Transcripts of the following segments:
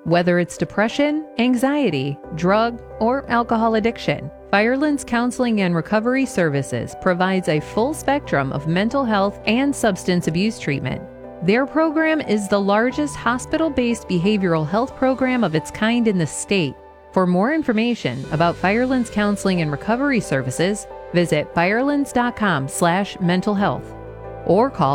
Whether it's depression, anxiety, drug, or alcohol addiction, Firelands Counseling and Recovery Services provides a full spectrum of mental health and substance abuse treatment. Their program is the largest hospital-based behavioral health program of its kind in the state. For more information about Firelands Counseling and Recovery Services, visit firelands.com/mental health or call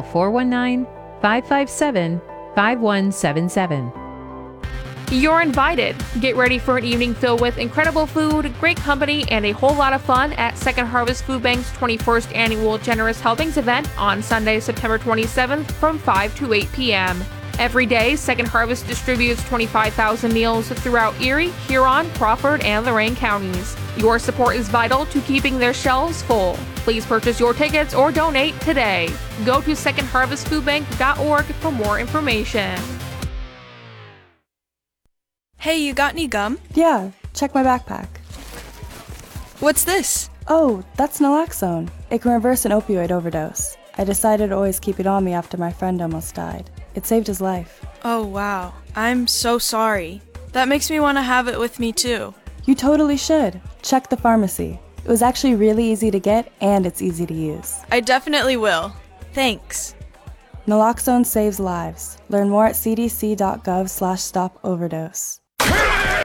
419-557-5177. You're invited. Get ready for an evening filled with incredible food, great company, and a whole lot of fun at Second Harvest Food Bank's 21st Annual Generous Helpings event on Sunday, September 27th from 5 to 8 p.m. Every day, Second Harvest distributes 25,000 meals throughout Erie, Huron, Crawford, and Lorain counties. Your support is vital to keeping their shelves full. Please purchase your tickets or donate today. Go to secondharvestfoodbank.org for more information. Hey, you got any gum? Yeah, check my backpack. What's this? Oh, that's naloxone. It can reverse an opioid overdose. I decided to always keep it on me after my friend almost died. It saved his life. Oh, wow. I'm so sorry. That makes me want to have it with me too. You totally should. Check the pharmacy. It was actually really easy to get and it's easy to use. I definitely will. Thanks. Naloxone saves lives. Learn more at cdc.gov/stopoverdose.